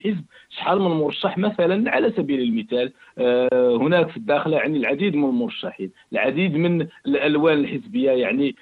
حزب، شحال من مرشح مثلا على سبيل المثال. هناك في الداخل يعني العديد من المرشحين، العديد من الالوان الحزبيه، يعني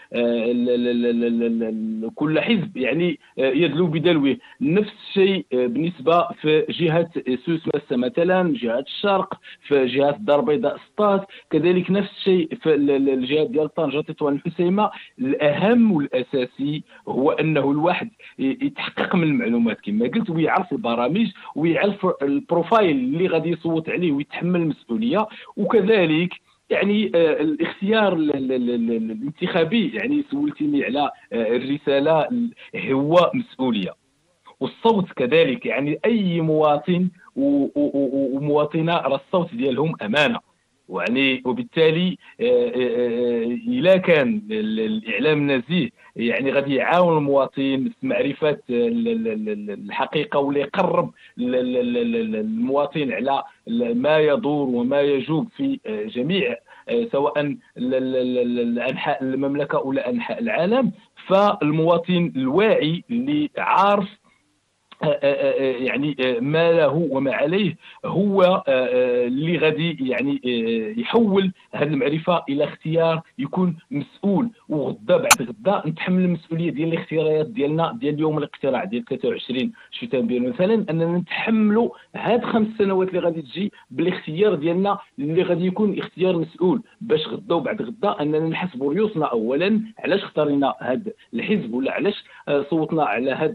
كل حزب يعني يدلو بدلوه. نفس الشيء بالنسبه في جهه سوس مسا مثلا، جهه الشرق، في جهه الدار البيضاء سطات كذلك نفس الشيء، في الجهه ديال طنجه تطوان الحسيمه. الاهم والاساسي هو انه الواحد يتحقق من المعلومات كما قلت، ويعرف البرامج ويعرف البروفايل اللي غادي يصوت عليه ويتحمل المسؤوليه. وكذلك يعني الاختيار الانتخابي، يعني سولتني على الرساله، هو مسؤوليه. والصوت كذلك، يعني اي مواطن ومواطنه راه الصوت ديالهم امانه. يعني وبالتالي اذا كان الاعلام النزيه يعني غادي يعاون المواطن في معرفه الحقيقه، ولا يقرب المواطن على ما يدور وما يجوب في جميع سواء انحاء المملكه او انحاء العالم. فالمواطن الواعي اللي عارف يعني ما له وما عليه هو اللي غادي يعني يحول هذه المعرفه الى اختيار يكون مسؤول. وغدا بعد غدا نتحمل المسؤوليه ديال الاختيارات ديالنا ديال اليوم الاقتراع ديال 23 شتنبر مثلا، اننا نتحملوا هاد 5 سنوات اللي غادي تجي بالاختيار ديالنا اللي غادي يكون اختيار مسؤول، باش غدا وبعد غدا اننا نحسبوا ريوسنا اولا علاش اختارينا هذا الحزب، ولا علاش صوتنا على هذا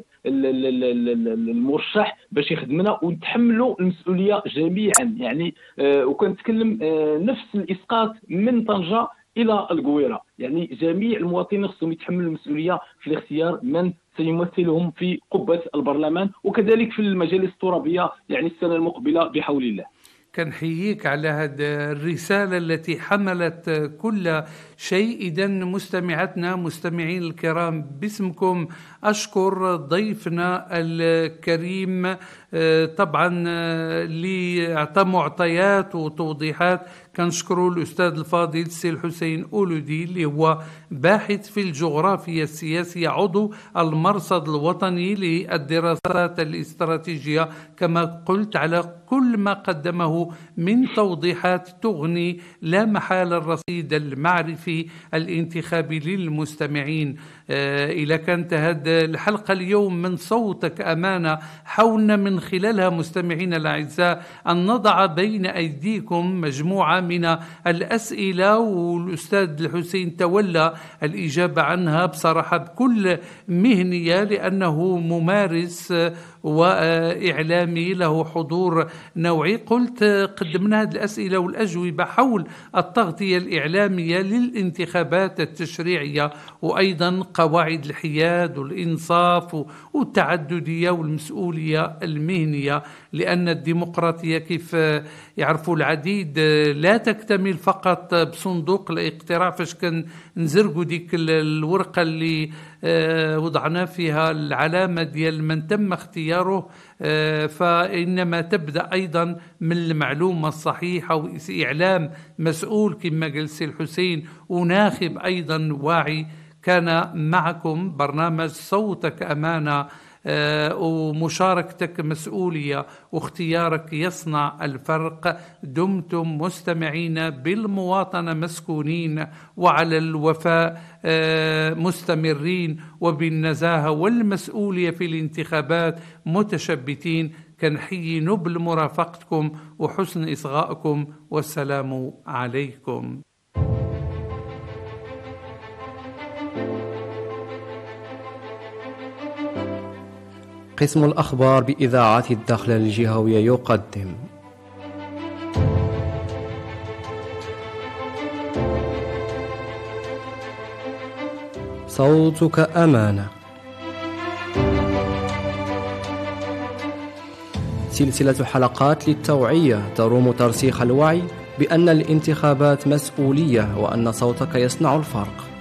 المرشح باش يخدمنا، ونتحملوا المسؤوليه جميعا. يعني وكنتكلم نفس الاسقاط من طنجه الى القويره، يعني جميع المواطنين خصهم يتحملوا المسؤوليه في الاختيار من سيمثلهم في قبه البرلمان، وكذلك في المجالس الترابيه يعني السنه المقبله بحول الله. كنحييك على هذه الرسالة التي حملت كل شيء. إذا مستمعاتنا مستمعين الكرام، باسمكم أشكر ضيفنا الكريم طبعا اللي أعطى معطيات وتوضيحات. كنشكروا الأستاذ الفاضل سي الحسين أولودي اللي هو باحث في الجغرافيا السياسية، عضو المرصد الوطني للدراسات الاستراتيجية، كما قلت على كل ما قدمه من توضيحات تغني لا محال الرصيد المعرفي الانتخابي للمستمعين. إذا كانت هذه الحلقة اليوم من صوتك أمانة، حاولنا من خلالها مستمعين الأعزاء أن نضع بين أيديكم مجموعة من الأسئلة، والأستاذ الحسين تولى الإجابة عنها بصراحة بكل مهنية، لأنه ممارس وإعلامي له حضور نوعي. قلت قدمنا هذه الأسئلة والأجوبة حول التغطية الإعلامية للانتخابات التشريعية، وأيضا قواعد الحياد والإنصاف والتعددية والمسؤولية المهنية، لأن الديمقراطية كيف يعرفوا العديد لا تكتمل فقط بصندوق الاقتراع فاش كان نزرقوا ديك الورقة اللي وضعنا فيها العلامة ديال من تم اختياره، فإنما تبدأ أيضا من المعلومة الصحيحة وإعلام مسؤول كما قال سي الحسين، وناخب أيضا واعي. كان معكم برنامج صوتك أمانة، ومشاركتك مسؤولية، واختيارك يصنع الفرق. دمتم مستمعين بالمواطنة مسكونين، وعلى الوفاء مستمرين، وبالنزاهة والمسؤولية في الانتخابات متشبتين. كنحيي نبل مرافقتكم وحسن إصغائكم، والسلام عليكم. قسم الأخبار بإذاعة الداخلة الجهوية يقدم صوتك أمانة، سلسلة حلقات للتوعية تروم ترسيخ الوعي بأن الانتخابات مسؤولية، وأن صوتك يصنع الفرق.